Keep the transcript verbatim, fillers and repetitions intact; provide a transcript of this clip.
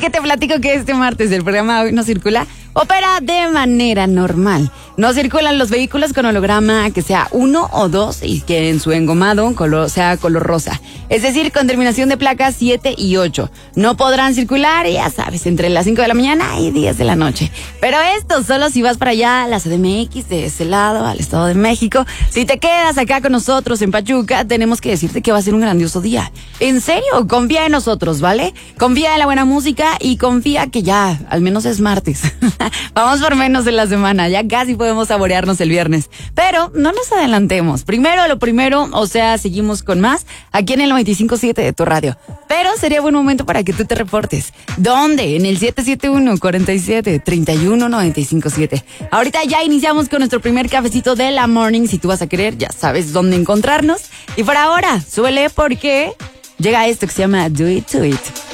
que te platico que este martes el programa Hoy No Circula opera de manera normal. No circulan los vehículos con holograma que sea uno o dos y que en su engomado color, sea color rosa. Es decir, con terminación de placas siete y ocho. No podrán circular, ya sabes, entre las cinco de la mañana y diez de la noche. Pero esto solo si vas para allá, a la C D M X, de ese lado, al Estado de México. Si te quedas acá con nosotros en Pachuca, tenemos que decirte que va a ser un grandioso día. En serio, confía en nosotros, ¿vale? Confía en la buena música y confía que ya, al menos es martes. Vamos por menos en la semana, ya casi podemos saborearnos el viernes. Pero no nos adelantemos. Primero lo primero, o sea, seguimos con más aquí en el noventa y cinco punto siete de tu radio. Pero sería buen momento para que tú te reportes. ¿Dónde? En el siete siete uno, cuatro siete, tres uno, nueve cinco siete. Ahorita ya iniciamos con nuestro primer cafecito de la morning. Si tú vas a querer, ya sabes dónde encontrarnos. Y por ahora, suele porque llega esto que se llama Do It To It.